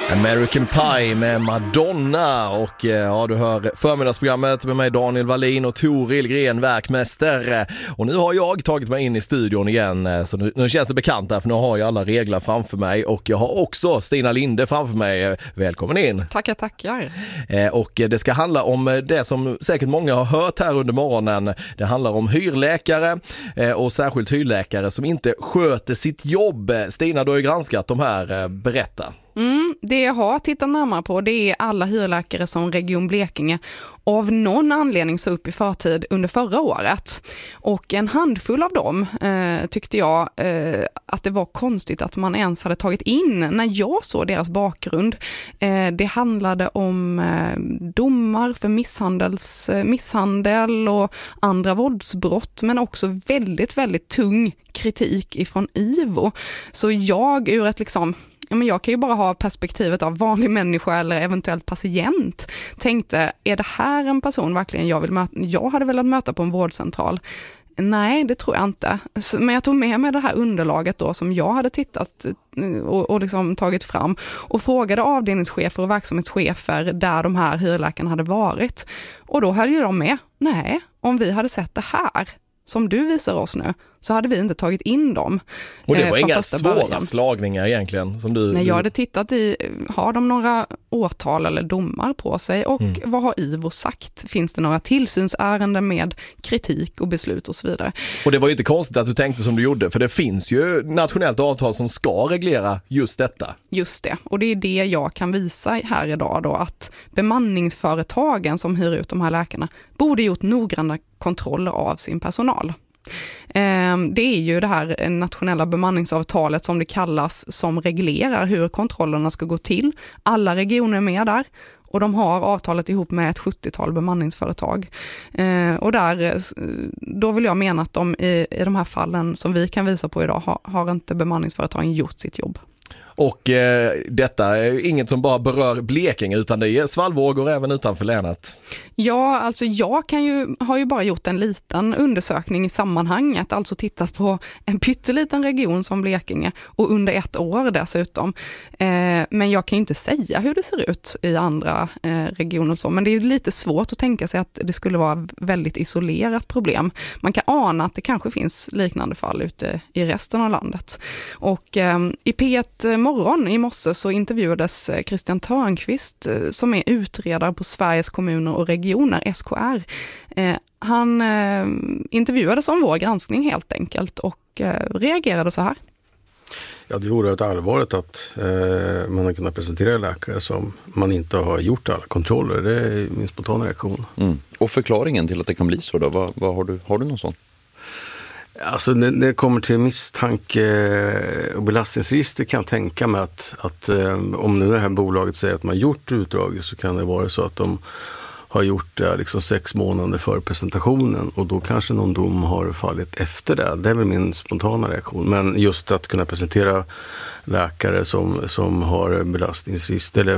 American Pie med Madonna och ja, du hör förmiddagsprogrammet med mig Daniel Wallin och Toril Gren, verkmästare. Och nu har jag tagit mig in i studion igen, så nu känns det bekant där, för nu har jag alla regler framför mig och jag har också Stina Linde framför mig. Välkommen in. Tackar. Och det ska handla om det som säkert många har hört här under morgonen. Det handlar om hyrläkare och särskilt hyrläkare som inte sköter sitt jobb. Stina, du har ju granskat de här, berätta. Det jag har tittat närmare på, det är alla hyrläkare som Region Blekinge av någon anledning så upp i förtid under förra året. Och en handfull av dem tyckte jag att det var konstigt att man ens hade tagit in när jag såg deras bakgrund. Det handlade om domar för misshandel och andra våldsbrott, men också väldigt, väldigt tung kritik ifrån IVO. Så jag ur ett men jag kan ju bara ha perspektivet av vanlig människa eller eventuellt patient. Tänkte, är det här en person verkligen jag vill möta? Jag hade velat möta på en vårdcentral. Nej, det tror jag inte. Men jag tog med mig det här underlaget då som jag hade tittat och liksom tagit fram och frågade avdelningschefer och verksamhetschefer där de här hyrläkarna hade varit. Och då hade ju de med, nej, om vi hade sett det här som du visar oss nu, så hade vi inte tagit in dem. Och det var inga svåra slagningar egentligen som du... Nej, jag hade tittat i, har de några åtal eller domar på sig och vad har IVO sagt? Finns det några tillsynsärenden med kritik och beslut och så vidare? Och det var ju inte konstigt att du tänkte som du gjorde, för det finns ju nationellt avtal som ska reglera just detta. Just det, och det är det jag kan visa här idag då, att bemanningsföretagen som hyr ut de här läkarna borde gjort noggranna kontroller av sin personal. Det är ju det här nationella bemanningsavtalet som det kallas, som reglerar hur kontrollerna ska gå till. Alla regioner är med där och de har avtalet ihop med ett 70-tal bemanningsföretag. Och då vill jag mena att de i de här fallen som vi kan visa på idag har inte bemanningsföretagen gjort sitt jobb. Och detta är inget som bara berör Blekinge, utan det är svallvågor även utanför länet. Ja, alltså jag har ju bara gjort en liten undersökning i sammanhanget, alltså tittat på en pytteliten region som Blekinge och under ett år dessutom. Men jag kan ju inte säga hur det ser ut i andra regioner så, men det är ju lite svårt att tänka sig att det skulle vara väldigt isolerat problem. Man kan ana att det kanske finns liknande fall ute i resten av landet. Och i P1 morgon i morse så intervjuades Christian Törnqvist som är utredare på Sveriges kommuner och regioner, SKR. Han intervjuades om vår granskning helt enkelt och reagerade så här. Ja, det är oerhört allvarligt att man har kunnat presentera läkare som man inte har gjort alla kontroller. Det är min spontana reaktion. Och förklaringen till att det kan bli så då? Vad har du någon sån? Alltså när det kommer till misstanke och belastningsregister kan jag tänka mig att om nu det här bolaget säger att man har gjort utdraget, så kan det vara så att de har gjort det 6 månader före presentationen och då kanske någon dom har fallit efter det. Det är väl min spontana reaktion. Men just att kunna presentera läkare som har belastningsregister, eller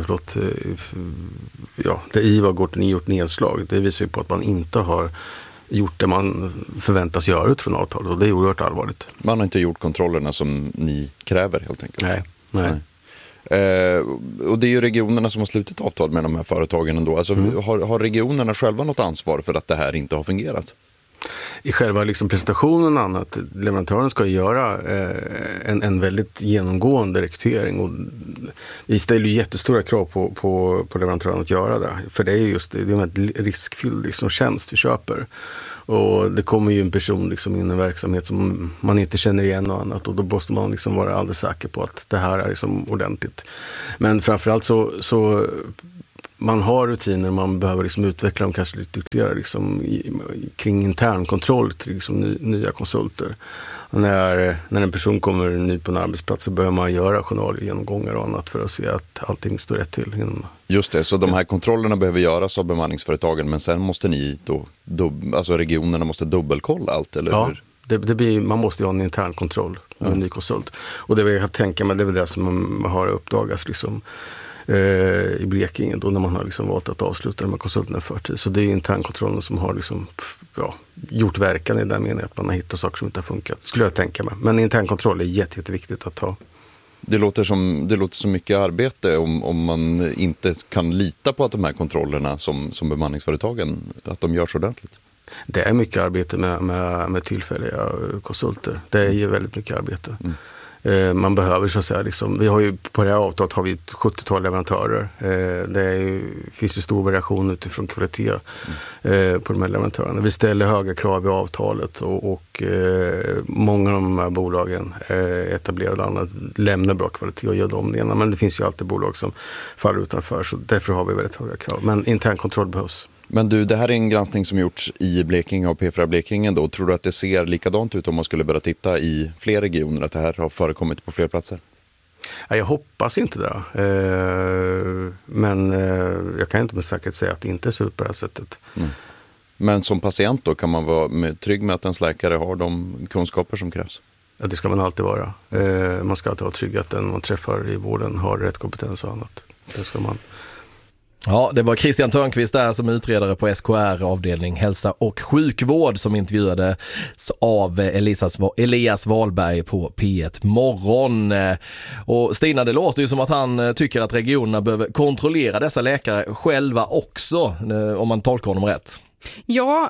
där IVA har gjort nedslag, det visar ju på att man inte har gjort det man förväntas göra utifrån avtalet, och det är oerhört allvarligt. Man har inte gjort kontrollerna som ni kräver helt enkelt. Nej. Och det är ju regionerna som har slutit avtal med de här företagen ändå. Alltså, har regionerna själva något ansvar för att det här inte har fungerat? I själva presentationen och annat, leverantören ska göra en väldigt genomgående rekrytering, och vi ställer ju jättestora krav på leverantören att göra det, för det är just det är en riskfylld tjänst vi köper, och det kommer ju en person in i en verksamhet som man inte känner igen och annat, och då måste man vara alldeles säker på att det här är ordentligt. Men framförallt så man har rutiner, man behöver utveckla dem kanske lite ytterligare kring internkontroll till nya konsulter. När en person kommer ny på en arbetsplats så behöver man göra journalgenomgångar och annat för att se att allting står rätt till. Just det, så de här kontrollerna behöver göras av bemanningsföretagen, men sen måste ni alltså regionerna måste dubbelkolla allt, eller hur? Ja, man måste ha en internkontroll med en ny konsult. Och det jag kan tänka mig, det är väl det som man har uppdagats i Blekinge då, när man har valt att avsluta de här konsulterna för tid. Så det är internkontrollen som har gjort verkan i den meningen att man har hittat saker som inte har funkat, skulle jag tänka mig. Men internkontroll är jätteviktigt att ha. Det låter som mycket arbete om man inte kan lita på att de här kontrollerna som bemanningsföretagen, att de görs ordentligt. Det är mycket arbete med tillfälliga konsulter. Det är ju väldigt mycket arbete. Man behöver så att säga liksom, vi har ju på det här avtalet har vi ett 70-tal leverantörer. Finns ju stor variation utifrån kvalitet på de här leverantörerna. Vi ställer höga krav i avtalet och många av de här bolagen etablerade andra lämnar bra kvalitet och gör dem det ena. Men det finns ju alltid bolag som faller utanför, så därför har vi väldigt höga krav. Men intern kontroll behövs. Men du, det här är en granskning som gjorts i Blekinge och P4 Blekinge då. Tror du att det ser likadant ut om man skulle börja titta i fler regioner, att det här har förekommit på fler platser? Jag hoppas inte det. Men jag kan inte med säkerhet säga att det inte ser ut på det här sättet. Men som patient då, kan man vara trygg med att ens läkare har de kunskaper som krävs? Ja, det ska man alltid vara. Man ska alltid vara trygg att den man träffar i vården har rätt kompetens och annat. Det ska man. Ja, det var Christian Törnqvist där som utredare på SKR avdelning hälsa och sjukvård som intervjuades av Elias Wahlberg på P1 Morgon. Och Stina, det låter ju som att han tycker att regionerna behöver kontrollera dessa läkare själva också, om man tolkar honom rätt. Ja,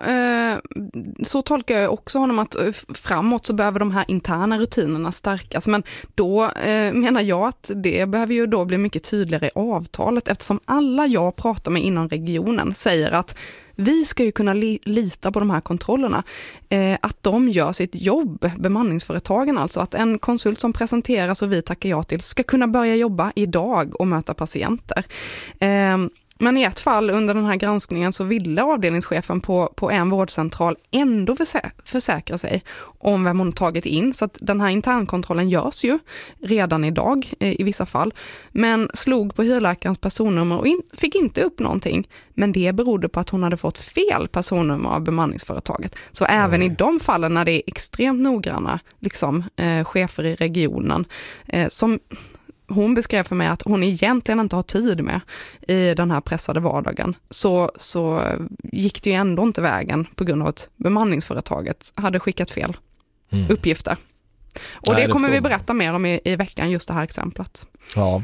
så tolkar jag också honom, att framåt så behöver de här interna rutinerna stärkas. Men då menar jag att det behöver ju då bli mycket tydligare i avtalet, eftersom alla jag pratar med inom regionen säger att vi ska ju kunna lita på de här kontrollerna, att de gör sitt jobb, bemanningsföretagen alltså, att en konsult som presenteras och vi tackar ja till ska kunna börja jobba idag och möta patienter. Men i ett fall under den här granskningen så ville avdelningschefen på en vårdcentral ändå försäkra sig om vem hon tagit in. Så att den här internkontrollen görs ju redan idag i vissa fall. Men slog på hyrläkarens personnummer och fick inte upp någonting. Men det berodde på att hon hade fått fel personnummer av bemanningsföretaget. Så även i de fallen när det är extremt noggranna chefer i regionen som hon beskrev för mig att hon egentligen inte har tid med i den här pressade vardagen, så gick det ju ändå inte vägen på grund av att bemanningsföretaget hade skickat fel uppgifter. Och det kommer vi berätta mer om i veckan, just det här exemplet. Ja,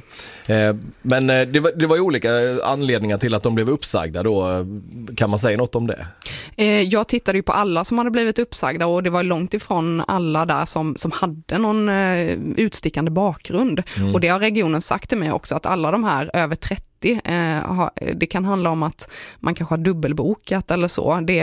men det var ju olika anledningar till att de blev uppsagda då. Kan man säga något om det? Jag tittade ju på alla som hade blivit uppsagda och det var långt ifrån alla där som hade någon utstickande bakgrund. Och det har regionen sagt till mig också, att alla de här över 30, det kan handla om att man kanske har dubbelbokat eller så. Det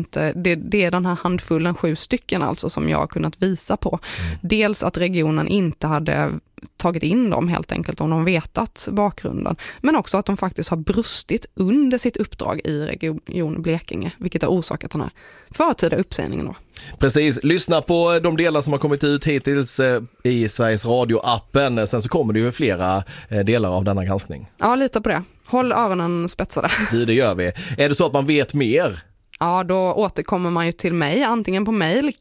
är den här handfullen 7 stycken alltså som jag har kunnat visa på. Dels att regionen inte hade tagit in dem helt enkelt om de vetat bakgrunden, men också att de faktiskt har brustit under sitt uppdrag i region Blekinge, vilket har orsakat den här förtida uppsägningen då. Precis, lyssna på de delar som har kommit ut hittills i Sveriges Radio-appen. Sen så kommer det ju flera delar av denna granskning. Ja, lita på det. Håll öronen spetsade. Det gör vi. Är det så att man vet mer? Ja, då återkommer man ju till mig, antingen på mejl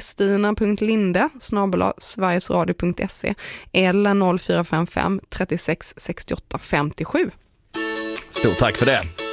kristina.linde@sverigesradio.se eller 0455 36 68 57. Stort tack för det.